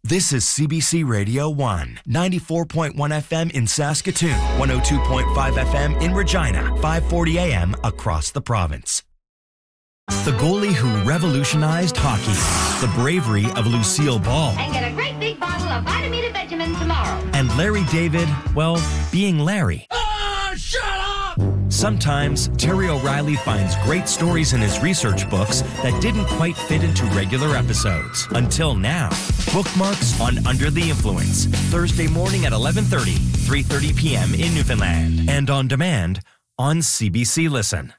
This is CBC Radio 1, 94.1 FM in Saskatoon, 102.5 FM in Regina, 540 AM across the province. The goalie who revolutionized hockey, the bravery of Lucille Ball. And get a great big bottle of Vitamina Benjamin tomorrow. And Larry David, well, being Larry. Shut up! Sometimes, Terry O'Reilly finds great stories in his research books that didn't quite fit into regular episodes. Until now. Bookmarks on Under the Influence. Thursday morning at 11:30, 3:30 p.m. in Newfoundland. And on demand on CBC Listen.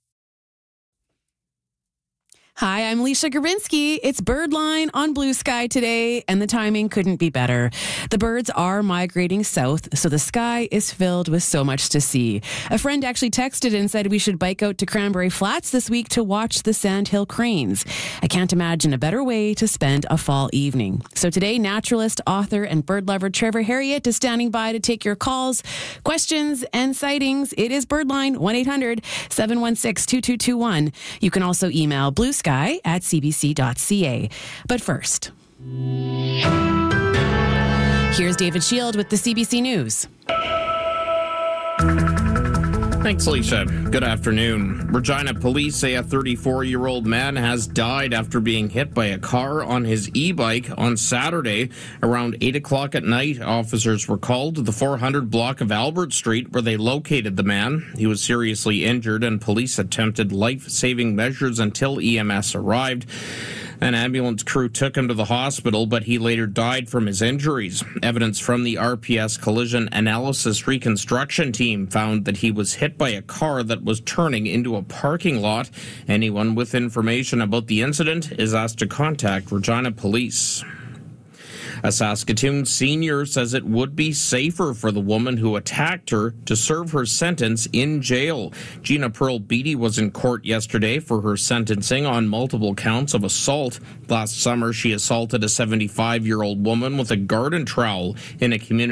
Hi, I'm Alicia Garinsky. It's Birdline on Blue Sky today, and the timing couldn't be better. The birds are migrating south, so the sky is filled with so much to see. A friend actually texted and said we should bike out to Cranberry Flats this week to watch the sandhill cranes. I can't imagine a better way to spend a fall evening. So today, naturalist, author, and bird lover Trevor Harriott is standing by to take your calls, questions, and sightings. It is Birdline, 1-800-716-2221. You can also email bluesky@cbc.ca. But first, here's David Shield with the CBC News. Thanks, Alicia. Good afternoon. Regina police say a 34-year-old man has died after being hit by a car on his e-bike on Saturday. Around 8 o'clock at night, officers were called to the 400 block of Albert Street where they located the man. He was seriously injured and police attempted life-saving measures until EMS arrived. An ambulance crew took him to the hospital, but he later died from his injuries. Evidence from the RPS Collision Analysis Reconstruction Team found that he was hit by a car that was turning into a parking lot. Anyone with information about the incident is asked to contact Regina Police. A Saskatoon senior says it would be safer for the woman who attacked her to serve her sentence in jail. Gina Pearl Beatty was in court yesterday for her sentencing on multiple counts of assault. Last summer, she assaulted a 75-year-old woman with a garden trowel in a community